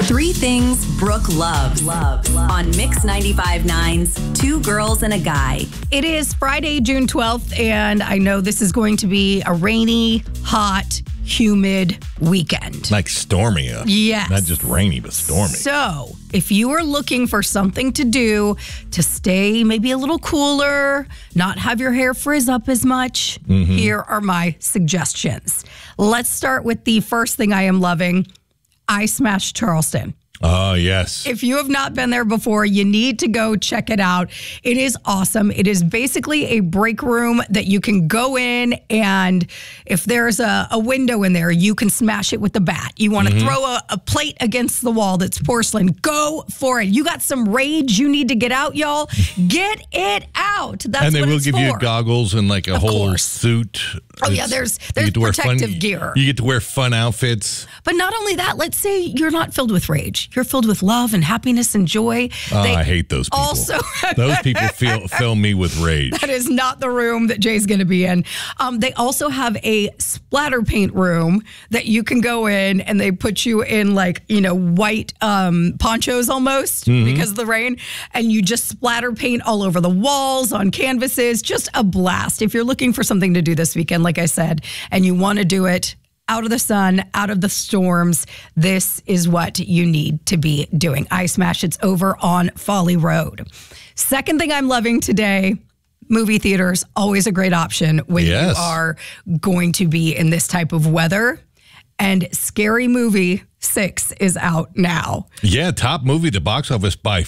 Three things Brooke loves on Mix 95.9's Two Girls and a Guy. It is Friday, June 12th, and I know this is going to be a rainy, hot, humid weekend. Like stormy. Yes. Not just rainy, but stormy. So, if you are looking for something to do to stay maybe a little cooler, not have your hair frizz up as much, here are my suggestions. Let's start with the first thing I am loving, Ice Smash Charleston. Oh, yes. If you have not been there before, you need to go check it out. It is awesome. It is basically a break room that you can go in, and if there's a window in there, you can smash it with the bat. You want to throw a plate against the wall that's porcelain, go for it. You got some rage you need to get out, y'all. Get it out. That's and they what will it's give for. you goggles and like a whole course. suit. Oh, yeah, there's protective gear. You get to wear fun outfits. But not only that, let's say you're not filled with rage. You're filled with love and happiness and joy. Oh, I hate those people. Also, those people fill me with rage. That is not the room that Jay's going to be in. They also have a splatter paint room that you can go in, and they put you in white ponchos almost because of the rain, and you just splatter paint all over the walls, on canvases. Just a blast. If you're looking for something to do this weekend, like I said, and you want to do it out of the sun, out of the storms, this is what you need to be doing. Ice Smash, it's over on Folly Road. Second thing I'm loving today, movie theaters, always a great option when you are going to be in this type of weather. And Scary Movie 6 is out now. Yeah, top movie at the box office by